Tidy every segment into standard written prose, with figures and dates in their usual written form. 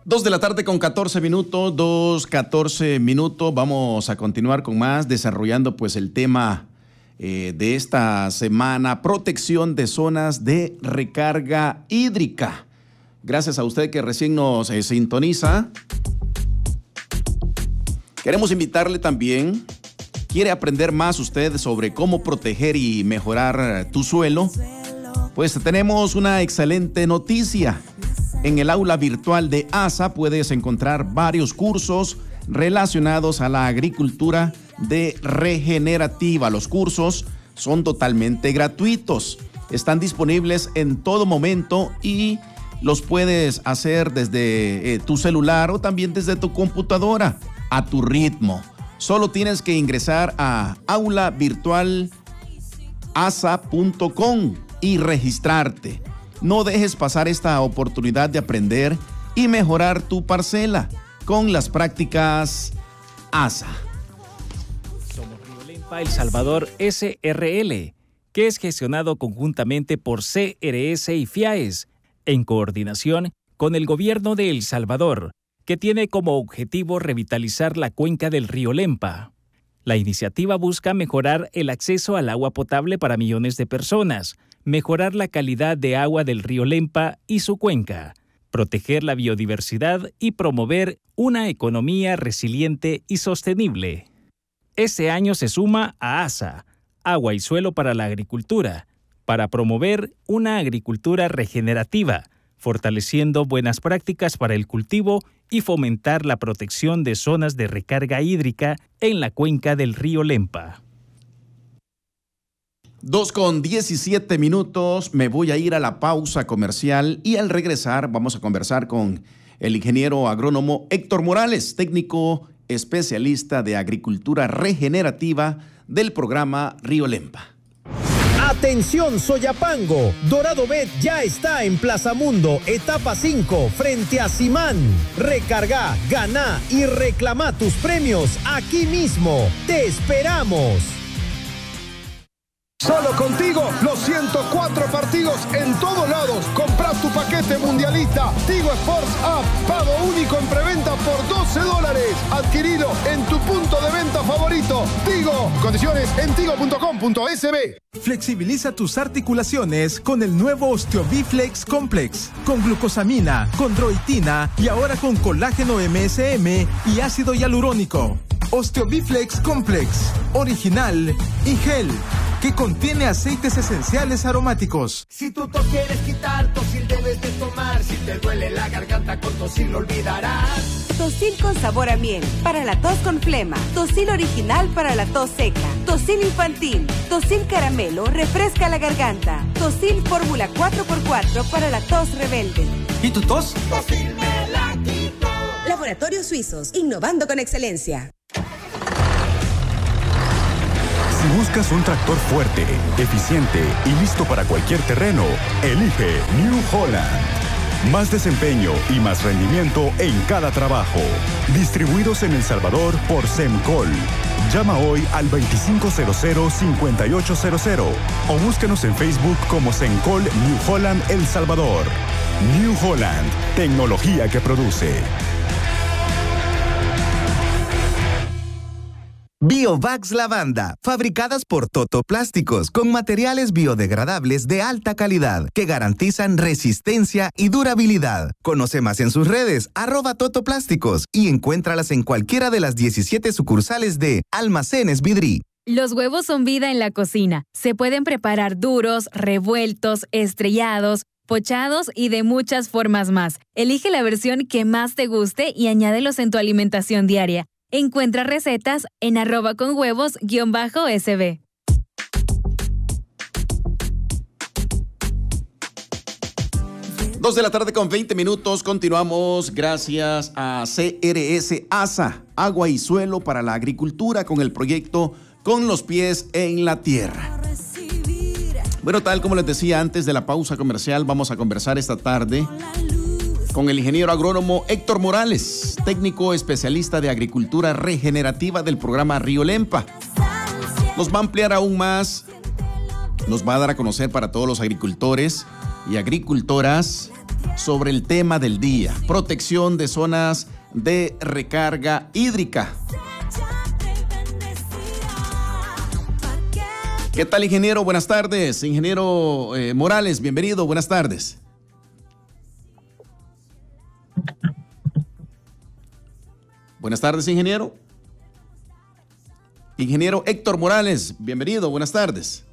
2 de la tarde con 14 minutos, 2:14 minutos. Vamos a continuar con más, desarrollando pues el tema de esta semana, protección de zonas de recarga hídrica. Gracias a usted que recién nos sintoniza. Queremos invitarle también, ¿quiere aprender más usted sobre cómo proteger y mejorar tu suelo? Pues tenemos una excelente noticia. En el aula virtual de ASA puedes encontrar varios cursos relacionados a la agricultura regenerativa. Los cursos son totalmente gratuitos. Están disponibles en todo momento y los puedes hacer desde tu celular o también desde tu computadora a tu ritmo. Solo tienes que ingresar a aulavirtualasa.com y registrarte. No dejes pasar esta oportunidad de aprender y mejorar tu parcela con las prácticas ASA. Somos Río Lempa El Salvador SRL, que es gestionado conjuntamente por CRS y FIAES, en coordinación con el gobierno de El Salvador, que tiene como objetivo revitalizar la cuenca del río Lempa. La iniciativa busca mejorar el acceso al agua potable para millones de personas, mejorar la calidad de agua del río Lempa y su cuenca, proteger la biodiversidad y promover una economía resiliente y sostenible. Este año se suma a ASA, Agua y Suelo para la Agricultura, para promover una agricultura regenerativa, fortaleciendo buenas prácticas para el cultivo y fomentar la protección de zonas de recarga hídrica en la cuenca del río Lempa. 2:17 minutos, me voy a ir a la pausa comercial y al regresar vamos a conversar con el ingeniero agrónomo Héctor Morales, técnico especialista de agricultura regenerativa del programa Río Lempa. Atención Soyapango, Dorado Bet ya está en Plaza Mundo, etapa 5, frente a Simán. Recarga, gana y reclama tus premios aquí mismo. ¡Te esperamos! Solo contigo, los 104 partidos en todos lados. Compra tu paquete mundialista Tigo Sports App. Pago único en preventa por $12. Adquirilo en tu punto de venta favorito. Tigo. Condiciones en tigo.com.sb. Flexibiliza tus articulaciones con el nuevo Osteobiflex Complex. Con glucosamina, chondroitina y ahora con colágeno MSM y ácido hialurónico. Osteobiflex Complex, original y gel, que contiene aceites esenciales aromáticos. Si tu tos quieres quitar, Tosil debes de tomar. Si te duele la garganta, con Tosil lo olvidarás. Tosil con sabor a miel, para la tos con flema. Tosil original para la tos seca. Tosil infantil. Tosil caramelo, refresca la garganta. Tosil fórmula 4x4 para la tos rebelde. ¿Y tu tos? Tosil me la quito. Laboratorios Suizos, innovando con excelencia. Si buscas un tractor fuerte, eficiente y listo para cualquier terreno, elige New Holland. Más desempeño y más rendimiento en cada trabajo. Distribuidos en El Salvador por Semcol. Llama hoy al 2500-5800 o búsquenos en Facebook como Semcol New Holland El Salvador. New Holland, tecnología que produce. Biovax Lavanda, fabricadas por Toto Plásticos con materiales biodegradables de alta calidad que garantizan resistencia y durabilidad. Conoce más en sus redes @totoplásticos y encuéntralas en cualquiera de las 17 sucursales de Almacenes Vidri. Los huevos son vida en la cocina. Se pueden preparar duros, revueltos, estrellados, pochados y de muchas formas más. Elige la versión que más te guste y añádelos en tu alimentación diaria. Encuentra recetas en @conhuevos_sb. 2 de la tarde con 20 minutos. Continuamos gracias a CRS ASA, Agua y Suelo para la Agricultura, con el proyecto Con los Pies en la Tierra. Bueno, tal como les decía antes de la pausa comercial, vamos a conversar esta tarde con el ingeniero agrónomo Héctor Morales, técnico especialista de agricultura regenerativa del programa Río Lempa. Nos va a ampliar aún más, nos va a dar a conocer para todos los agricultores y agricultoras sobre el tema del día, protección de zonas de recarga hídrica. ¿Qué tal, ingeniero? Buenas tardes. Ingeniero Morales, bienvenido, buenas tardes. Buenas tardes, ingeniero. Ingeniero Héctor Morales, bienvenido, buenas tardes.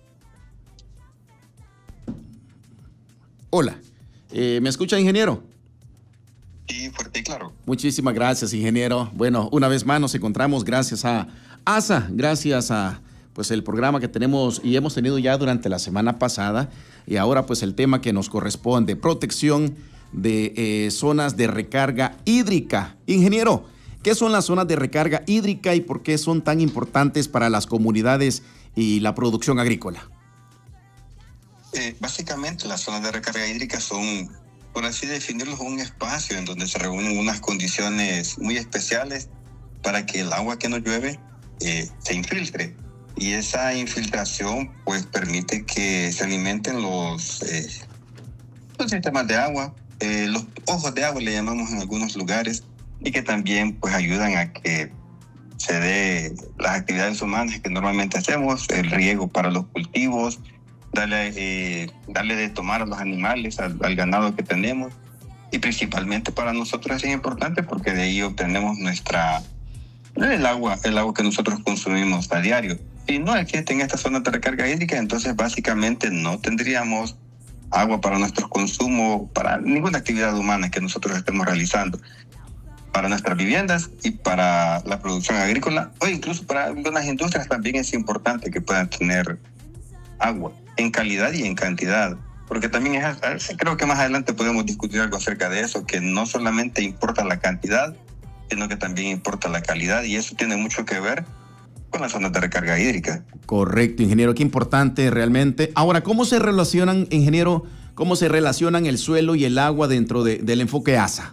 Hola, ¿me escucha, ingeniero? Sí, fuerte y claro. Muchísimas gracias, ingeniero. Bueno, una vez más nos encontramos gracias a ASA, gracias a pues el programa que tenemos y hemos tenido ya durante la semana pasada, y ahora pues el tema que nos corresponde, protección de zonas de recarga hídrica. Ingeniero, ¿qué son las zonas de recarga hídrica y por qué son tan importantes para las comunidades y la producción agrícola? Básicamente las zonas de recarga hídrica son, por así definirlo, un espacio en donde se reúnen unas condiciones muy especiales para que el agua que nos llueve se infiltre. Y esa infiltración pues permite que se alimenten los sistemas de agua, los ojos de agua le llamamos en algunos lugares, y que también pues ayudan a que se dé las actividades humanas que normalmente hacemos, el riego para los cultivos, darle de tomar a los animales, al ganado que tenemos, y principalmente para nosotros es importante porque de ahí obtenemos el agua que nosotros consumimos a diario. Si no existen estas zonas de recarga hídrica, entonces básicamente no tendríamos agua para nuestro consumo, para ninguna actividad humana que nosotros estemos realizando, para nuestras viviendas y para la producción agrícola, o incluso para algunas industrias también es importante que puedan tener agua en calidad y en cantidad, porque también creo que más adelante podemos discutir algo acerca de eso, que no solamente importa la cantidad, sino que también importa la calidad, y eso tiene mucho que ver con las zonas de recarga hídrica. Correcto, ingeniero, qué importante realmente. Ahora, ¿cómo se relacionan, ingeniero, el suelo y el agua dentro del enfoque ASA?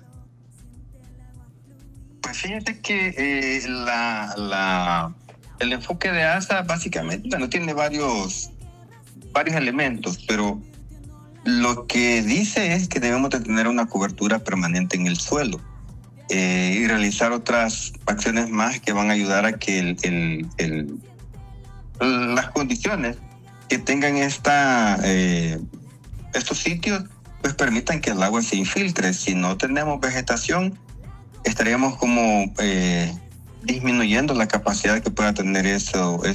Pues fíjate que el enfoque de ASA básicamente tiene varios elementos, pero lo que dice es que debemos de tener una cobertura permanente en el suelo y realizar otras acciones más que van a ayudar a que las condiciones que tengan estos sitios pues permitan que el agua se infiltre. Si no tenemos vegetación, estaríamos como disminuyendo la capacidad que pueda tener ese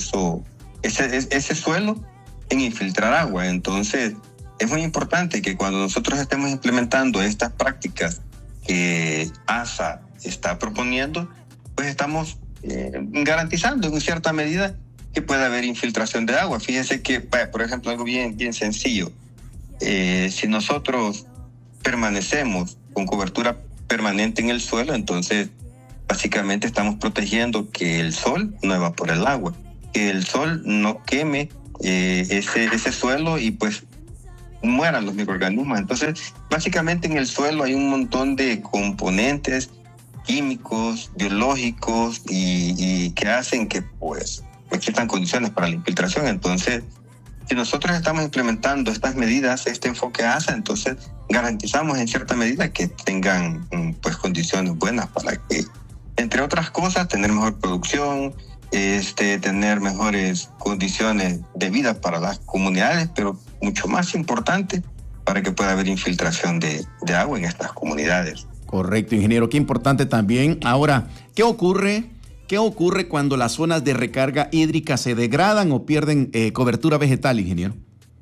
suelo en infiltrar agua. Entonces es muy importante que cuando nosotros estemos implementando estas prácticas que ASA está proponiendo, pues estamos garantizando en cierta medida que pueda haber infiltración de agua. Fíjese que, por ejemplo, algo bien sencillo, si nosotros permanecemos con cobertura permanente en el suelo, entonces básicamente estamos protegiendo que el sol no evapore el agua, que el sol no queme ese suelo y pues mueran los microorganismos. Entonces básicamente en el suelo hay un montón de componentes químicos, biológicos y que hacen que pues existan condiciones para la infiltración. Entonces si nosotros estamos implementando estas medidas, este enfoque ASA, entonces garantizamos en cierta medida que tengan pues condiciones buenas para que, entre otras cosas, tener mejor producción, tener mejores condiciones de vida para las comunidades, pero mucho más importante, para que pueda haber infiltración de agua en estas comunidades. Correcto, ingeniero, qué importante también. Ahora, ¿qué ocurre cuando las zonas de recarga hídrica se degradan o pierden cobertura vegetal, ingeniero?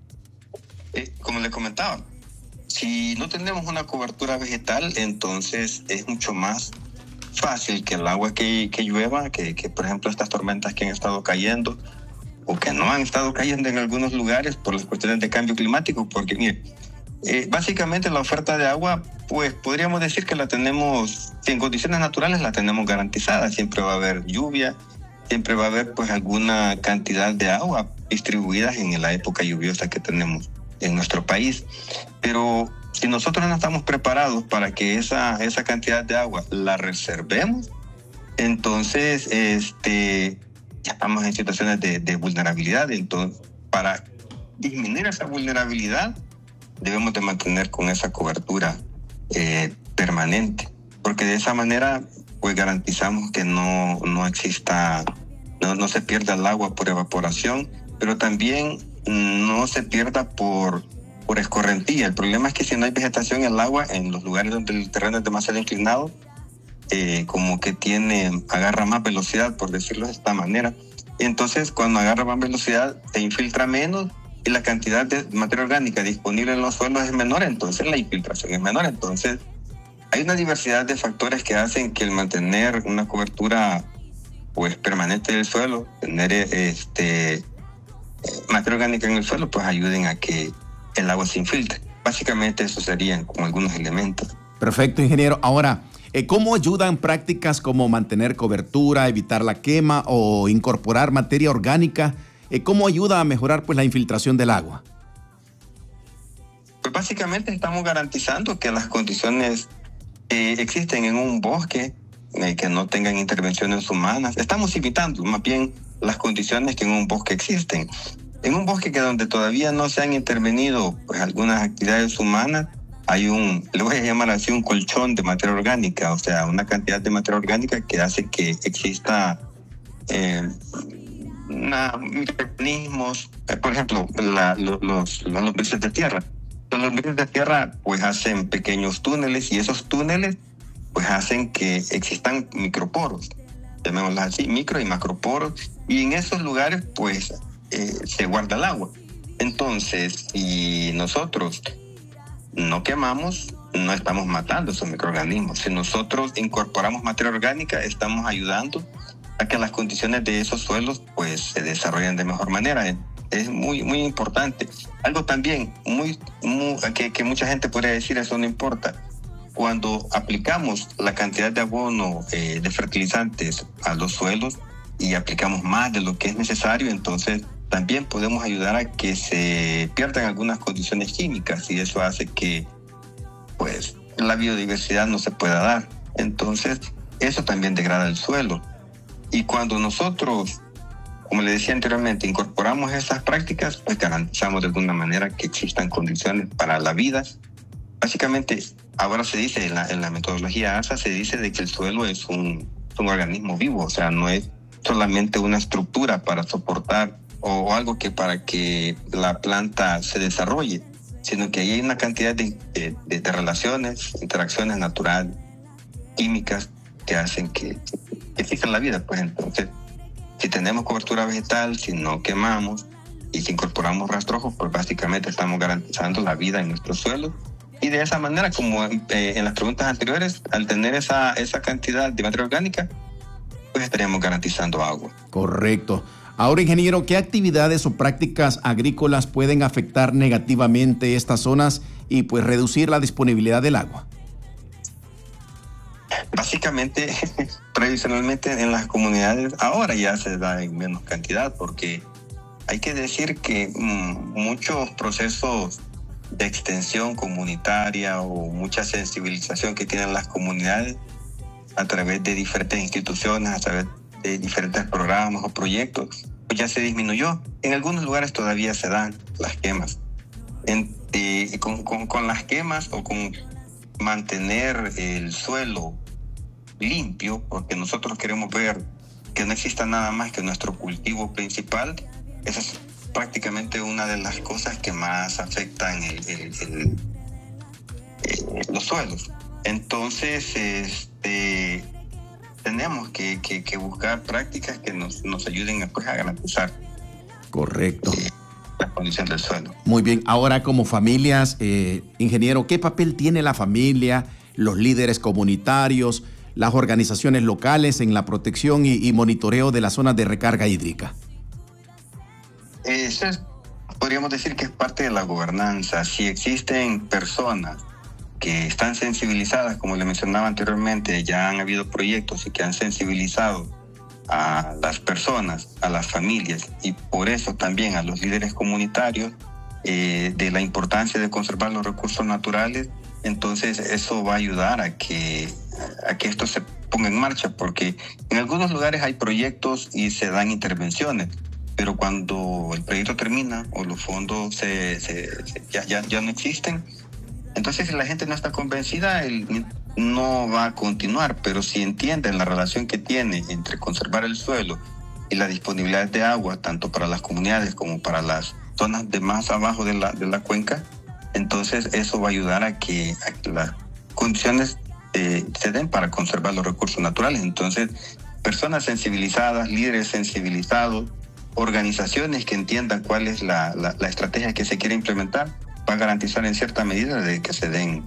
Como le comentaba, si no tenemos una cobertura vegetal, entonces es mucho más fácil que el agua que llueva, que por ejemplo estas tormentas que han estado cayendo o que no han estado cayendo en algunos lugares por las cuestiones de cambio climático, porque mire, básicamente la oferta de agua, pues podríamos decir que la tenemos, si en condiciones naturales la tenemos garantizada, siempre va a haber lluvia, siempre va a haber pues alguna cantidad de agua distribuida en la época lluviosa que tenemos en nuestro país, pero si nosotros no estamos preparados para que esa cantidad de agua la reservemos, entonces ya estamos en situaciones de vulnerabilidad. Entonces, para disminuir esa vulnerabilidad, debemos de mantener con esa cobertura permanente, porque de esa manera pues garantizamos que no exista, no se pierda el agua por evaporación, pero también no se pierda por escorrentía. El problema es que si no hay vegetación, el agua en los lugares donde el terreno es demasiado inclinado, como que agarra más velocidad, por decirlo de esta manera. Entonces, cuando agarra más velocidad, se infiltra menos y la cantidad de materia orgánica disponible en los suelos es menor, entonces la infiltración es menor. Entonces, hay una diversidad de factores que hacen que el mantener una cobertura pues permanente del suelo, tener materia orgánica en el suelo, pues ayuden a que el agua se infiltre. Básicamente, eso serían como algunos elementos. Perfecto, ingeniero. Ahora, ¿cómo ayudan prácticas como mantener cobertura, evitar la quema o incorporar materia orgánica? ¿Cómo ayuda a mejorar pues la infiltración del agua? Pues básicamente estamos garantizando que las condiciones existen en un bosque, que no tengan intervenciones humanas. Estamos imitando más bien las condiciones que en un bosque existen. En un bosque que donde todavía no se han intervenido pues algunas actividades humanas, hay le voy a llamar así, un colchón de materia orgánica, o sea, una cantidad de materia orgánica que hace que exista microorganismos, por ejemplo, los lombrices de tierra. Los lombrices de tierra pues hacen pequeños túneles y esos túneles pues hacen que existan microporos, llamémoslos así, micro y macroporos, y en esos lugares pues se guarda el agua. Entonces, si nosotros no quemamos, no estamos matando esos microorganismos. Si nosotros incorporamos materia orgánica, estamos ayudando a que las condiciones de esos suelos pues se desarrollen de mejor manera. Es muy, muy importante. Algo también que mucha gente podría decir, eso no importa. Cuando aplicamos la cantidad de abono de fertilizantes a los suelos y aplicamos más de lo que es necesario, entonces también podemos ayudar a que se pierdan algunas condiciones químicas y eso hace que pues la biodiversidad no se pueda dar. Entonces eso también degrada el suelo. Y cuando nosotros, como le decía anteriormente, incorporamos esas prácticas, pues garantizamos de alguna manera que existan condiciones para la vida. Básicamente, ahora se dice en la metodología ASA, se dice de que el suelo es un organismo vivo, o sea, no es solamente una estructura para soportar o algo que para que la planta se desarrolle, sino que ahí hay una cantidad de relaciones, interacciones naturales, químicas, que hacen que exista la vida. Pues entonces, si tenemos cobertura vegetal, si no quemamos y si incorporamos rastrojos, pues básicamente estamos garantizando la vida en nuestro suelo. Y de esa manera, como en las preguntas anteriores, al tener esa cantidad de materia orgánica, pues estaríamos garantizando agua. Correcto. Ahora, ingeniero, ¿qué actividades o prácticas agrícolas pueden afectar negativamente estas zonas y pues reducir la disponibilidad del agua? Básicamente, tradicionalmente en las comunidades ahora ya se da en menos cantidad, porque hay que decir que muchos procesos de extensión comunitaria o mucha sensibilización que tienen las comunidades a través de diferentes instituciones, a través de diferentes programas o proyectos, pues ya se disminuyó. En algunos lugares todavía se dan las quemas. Con las quemas o con mantener el suelo limpio, porque nosotros queremos ver que no exista nada más que nuestro cultivo principal, esa es prácticamente una de las cosas que más afectan los suelos. Entonces, tenemos que buscar prácticas que nos ayuden a garantizar. Correcto. La condición del suelo. Muy bien. Ahora, como familias, ingeniero, ¿qué papel tiene la familia, los líderes comunitarios, las organizaciones locales en la protección y monitoreo de las zonas de recarga hídrica? Eso podríamos decir que es parte de la gobernanza. Si existen personas que están sensibilizadas, como le mencionaba anteriormente, ya han habido proyectos y que han sensibilizado a las personas, a las familias y por eso también a los líderes comunitarios de la importancia de conservar los recursos naturales, entonces eso va a ayudar a que esto se ponga en marcha, porque en algunos lugares hay proyectos y se dan intervenciones, pero cuando el proyecto termina o los fondos ya no existen, Entonces, si la gente no está convencida, no va a continuar, pero si entienden la relación que tiene entre conservar el suelo y la disponibilidad de agua, tanto para las comunidades como para las zonas de más abajo de la cuenca, entonces eso va a ayudar a que las condiciones se den para conservar los recursos naturales. Entonces, personas sensibilizadas, líderes sensibilizados, organizaciones que entiendan cuál es la estrategia que se quiere implementar, va a garantizar en cierta medida de que se den,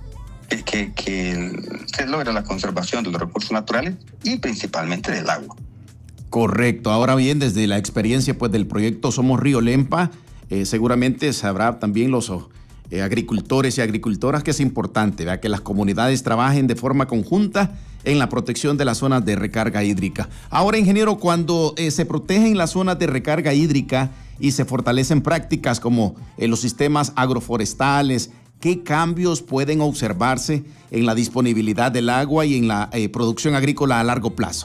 que se logre la conservación de los recursos naturales y principalmente del agua. Correcto. Ahora bien, desde la experiencia pues del proyecto Somos Río Lempa, seguramente sabrá también los agricultores y agricultoras que es importante, ¿verdad?, que las comunidades trabajen de forma conjunta en la protección de las zonas de recarga hídrica. Ahora, ingeniero, cuando se protegen las zonas de recarga hídrica y se fortalecen prácticas como los sistemas agroforestales, ¿qué cambios pueden observarse en la disponibilidad del agua y en la producción agrícola a largo plazo?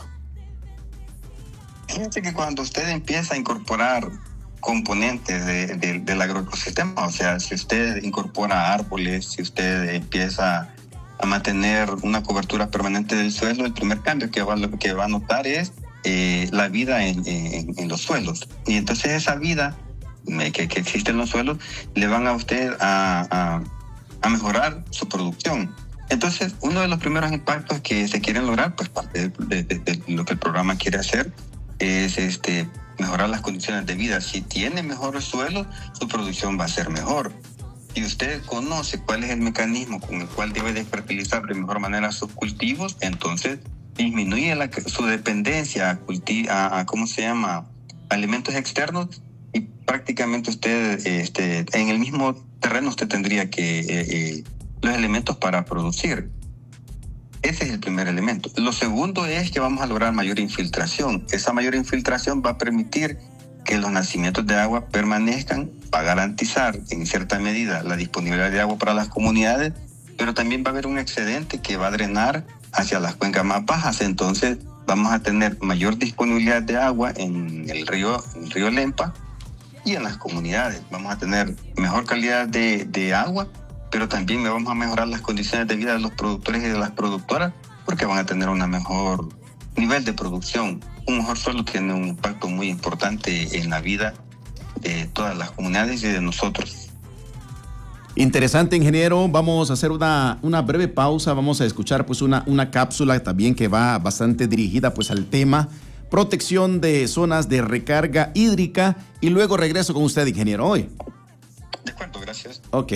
Fíjense que cuando usted empieza a incorporar componentes del agroecosistema, o sea, si usted incorpora árboles, si usted empieza a mantener una cobertura permanente del suelo, el primer cambio que va a notar es la vida en los suelos. Y entonces esa vida que existe en los suelos le van a usted a mejorar su producción. Entonces, uno de los primeros impactos que se quieren lograr, pues parte de lo que el programa quiere hacer, es mejorar las condiciones de vida. Si tiene mejor suelo, su producción va a ser mejor. Si usted conoce cuál es el mecanismo con el cual debe de fertilizar de mejor manera sus cultivos, entonces disminuye su dependencia a alimentos externos, y prácticamente usted en el mismo terreno usted tendría que los elementos para producir. Ese es el primer elemento. Lo segundo es que vamos a lograr mayor infiltración. Esa mayor infiltración va a permitir que los nacimientos de agua permanezcan, va a garantizar en cierta medida la disponibilidad de agua para las comunidades, pero también va a haber un excedente que va a drenar hacia las cuencas más bajas. Entonces vamos a tener mayor disponibilidad de agua en el río Lempa y en las comunidades. Vamos a tener mejor calidad de agua, pero también vamos a mejorar las condiciones de vida de los productores y de las productoras, porque van a tener un mejor nivel de producción. Un mejor suelo tiene un impacto muy importante en la vida de todas las comunidades y de nosotros. Interesante, ingeniero. Vamos a hacer una breve pausa. Vamos a escuchar pues una cápsula también que va bastante dirigida pues al tema protección de zonas de recarga hídrica, y luego regreso con usted, ingeniero, hoy. De acuerdo, gracias. Ok.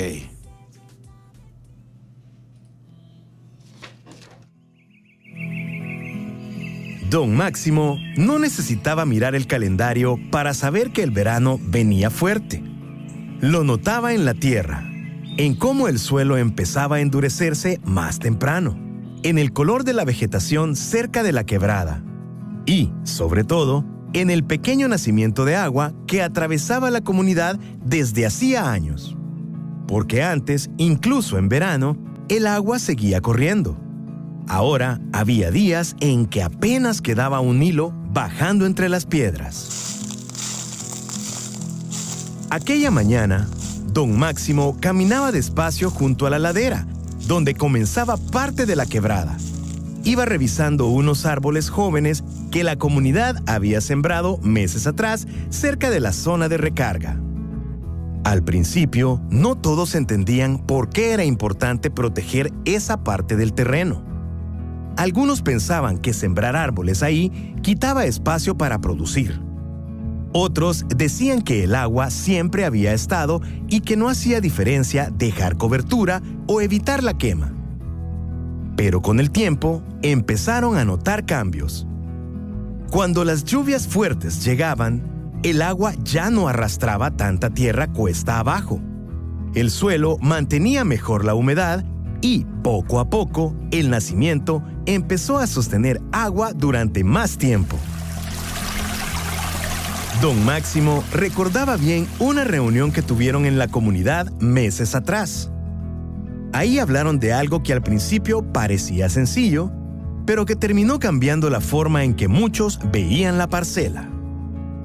Don Máximo no necesitaba mirar el calendario para saber que el verano venía fuerte. Lo notaba en la tierra, en cómo el suelo empezaba a endurecerse más temprano, en el color de la vegetación cerca de la quebrada y, sobre todo, en el pequeño nacimiento de agua que atravesaba la comunidad desde hacía años. Porque antes, incluso en verano, el agua seguía corriendo. Ahora había días en que apenas quedaba un hilo bajando entre las piedras. Aquella mañana, don Máximo caminaba despacio junto a la ladera, donde comenzaba parte de la quebrada. Iba revisando unos árboles jóvenes que la comunidad había sembrado meses atrás cerca de la zona de recarga. Al principio, no todos entendían por qué era importante proteger esa parte del terreno. Algunos pensaban que sembrar árboles ahí quitaba espacio para producir. Otros decían que el agua siempre había estado y que no hacía diferencia dejar cobertura o evitar la quema. Pero con el tiempo empezaron a notar cambios. Cuando las lluvias fuertes llegaban, el agua ya no arrastraba tanta tierra cuesta abajo. El suelo mantenía mejor la humedad y, poco a poco, el nacimiento empezó a sostener agua durante más tiempo. Don Máximo recordaba bien una reunión que tuvieron en la comunidad meses atrás. Ahí hablaron de algo que al principio parecía sencillo, pero que terminó cambiando la forma en que muchos veían la parcela.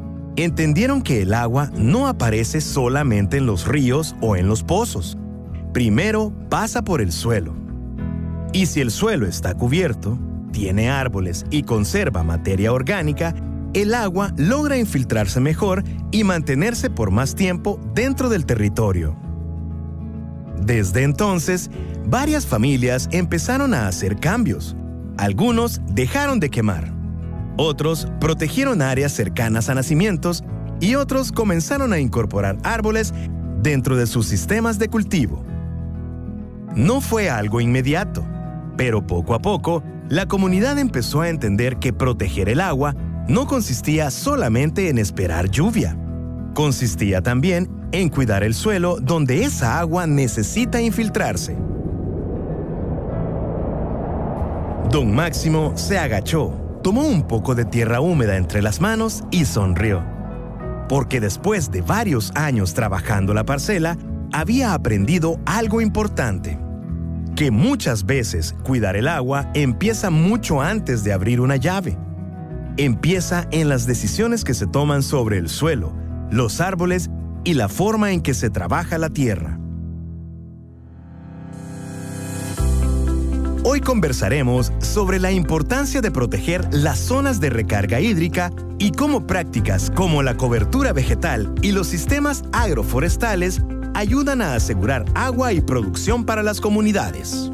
Entendieron que el agua no aparece solamente en los ríos o en los pozos, primero pasa por el suelo. Y si el suelo está cubierto, tiene árboles y conserva materia orgánica, el agua logra infiltrarse mejor y mantenerse por más tiempo dentro del territorio. Desde entonces, varias familias empezaron a hacer cambios. Algunos dejaron de quemar. Otros protegieron áreas cercanas a nacimientos y otros comenzaron a incorporar árboles dentro de sus sistemas de cultivo. No fue algo inmediato, pero poco a poco, la comunidad empezó a entender que proteger el agua no consistía solamente en esperar lluvia. Consistía también en cuidar el suelo donde esa agua necesita infiltrarse. Don Máximo se agachó, tomó un poco de tierra húmeda entre las manos y sonrió. Porque después de varios años trabajando la parcela, había aprendido algo importante. Que muchas veces cuidar el agua empieza mucho antes de abrir una llave. Empieza en las decisiones que se toman sobre el suelo, los árboles y la forma en que se trabaja la tierra. Hoy conversaremos sobre la importancia de proteger las zonas de recarga hídrica y cómo prácticas como la cobertura vegetal y los sistemas agroforestales ayudan a asegurar agua y producción para las comunidades.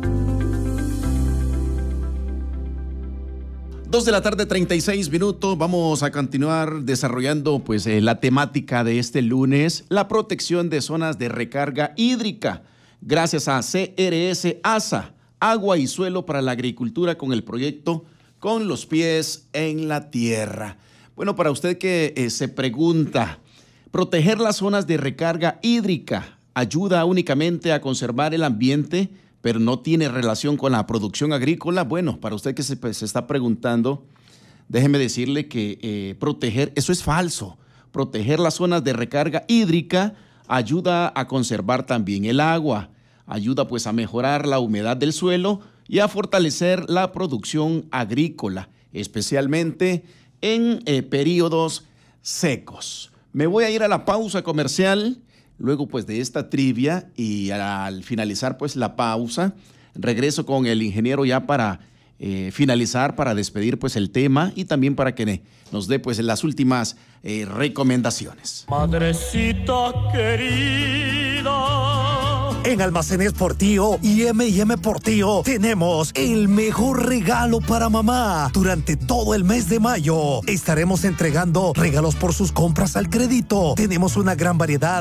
2:36 p.m. Vamos a continuar desarrollando pues la temática de este lunes, la protección de zonas de recarga hídrica, gracias a CRS ASA, Agua y Suelo para la Agricultura, con el proyecto Con los Pies en la Tierra. Bueno, para usted que se pregunta, ¿proteger las zonas de recarga hídrica ayuda únicamente a conservar el ambiente, pero no tiene relación con la producción agrícola? Bueno, para usted que se está preguntando, déjeme decirle que proteger, eso es falso. Proteger las zonas de recarga hídrica ayuda a conservar también el agua, ayuda pues a mejorar la humedad del suelo y a fortalecer la producción agrícola, especialmente en periodos secos. Me voy a ir a la pausa comercial. Luego pues de esta trivia y al finalizar pues la pausa, regreso con el ingeniero ya para finalizar, para despedir pues el tema y también para que nos dé pues las últimas recomendaciones. Madrecita querida. En Almacenes Portillo y M&M Portillo tenemos el mejor regalo para mamá. Durante todo el mes de mayo estaremos entregando regalos por sus compras al crédito. Tenemos una gran variedad